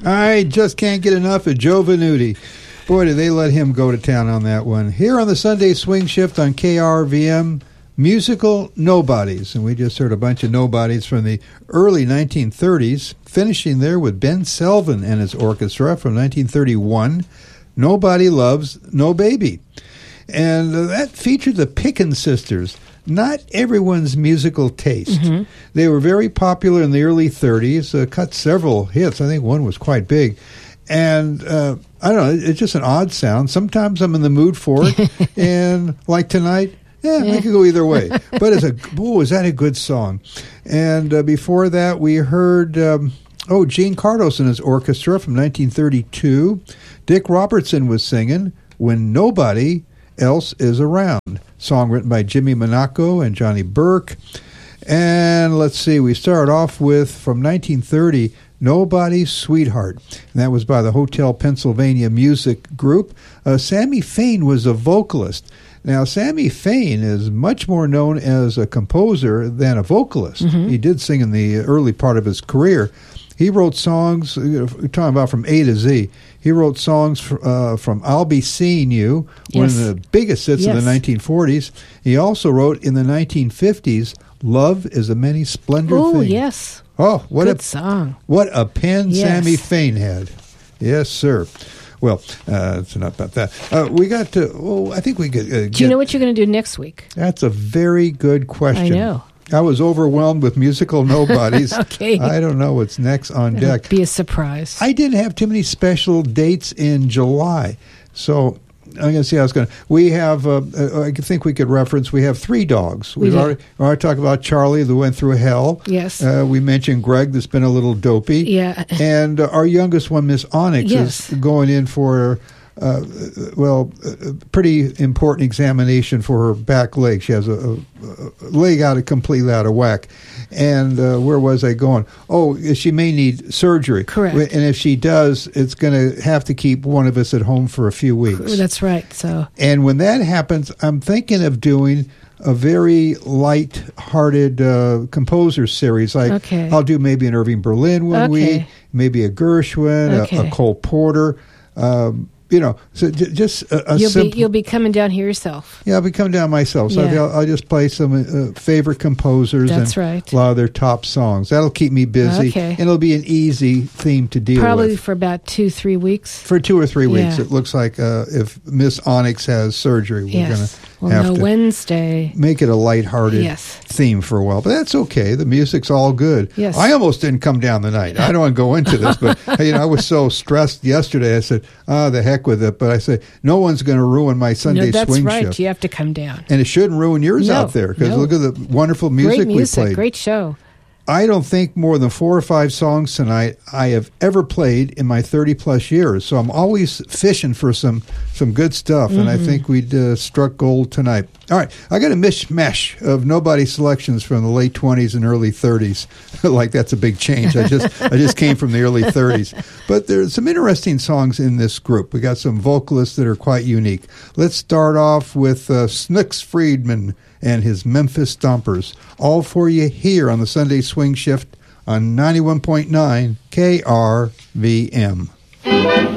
I just can't get enough of Joe Venuti. Boy, did they let him go to town on that one. Here on the Sunday Swing Shift on KRVM, musical nobodies. And we just heard a bunch of nobodies from the early 1930s, finishing there with Ben Selvin and his orchestra from 1931, Nobody Loves No Baby. And that featured the Pickens sisters. Not everyone's musical taste. Mm-hmm. They were very popular in the early 30s, cut several hits. I think one was quite big. And I don't know, it's just an odd sound. Sometimes I'm in the mood for it. And like tonight, I could go either way. But is that a good song? And before that, we heard, Gene Cardos and his orchestra from 1932. Dick Robertson was singing When Nobody Else Is Around. Song written by Jimmy Monaco and Johnny Burke. And let's see, we start off with, from 1930, Nobody's Sweetheart. And that was by the Hotel Pennsylvania Music Group. Sammy Fain was a vocalist. Now, Sammy Fain is much more known as a composer than a vocalist. Mm-hmm. He did sing in the early part of his career. He wrote songs, we're talking about from A to Z. He wrote songs from I'll Be Seeing You, one of the biggest hits of the 1940s. He also wrote in the 1950s, Love is a Many Splendid Thing. Oh, yes. Oh, what good a song. What a pen Sammy Fain had. Yes, sir. Well, it's enough about that. We got to, I think we could do you know what you're going to do next week? That's a very good question. I know. I was overwhelmed with musical nobodies. Okay. I don't know what's next on deck. It'll be a surprise. I didn't have too many special dates in July, so I'm going to see how it's going. We have, I think we could reference, we have 3 dogs. We've already talked about Charlie that went through hell. Yes. We mentioned Greg that's been a little dopey. Yeah. And our youngest one, Miss Onyx, is going in for pretty important examination for her back leg. She has a leg completely out of whack. And where was I going? Oh, she may need surgery. Correct. And if she does, it's going to have to keep one of us at home for a few weeks. That's right. So. And when that happens, I'm thinking of doing a very light-hearted composer series. I'll do maybe an Irving Berlin one week, maybe a Gershwin, a Cole Porter. So just a simple... You'll be coming down here yourself. Yeah, I'll be coming down myself. So I'll just play some favorite composers and a lot of their top songs. That'll keep me busy. Okay. And it'll be an easy theme to deal with. Probably for about 2-3 weeks. For 2 or 3 weeks. It looks like if Miss Onyx has surgery, we're going to have to Wednesday. Make it a lighthearted theme for a while. But that's okay. The music's all good. Yes. I almost didn't come down the night. I don't want to go into this, but I was so stressed yesterday. I said, the heck with it. But I say, no one's going to ruin my Sunday swing shift. That's right. You have to come down. And it shouldn't ruin yours out there, because look at the wonderful music we played. Great show. I don't think more than 4 or 5 songs tonight I have ever played in my 30-plus years. So I'm always fishing for some good stuff, and I think we'd struck gold tonight. All right, I got a mishmash of nobody selections from the late 20s and early 30s. Like that's a big change. I just came from the early 30s. But there's some interesting songs in this group. We got some vocalists that are quite unique. Let's start off with Snooks Friedman and his Memphis Stompers. All for you here on the Sunday Swing Shift on 91.9 KRVM.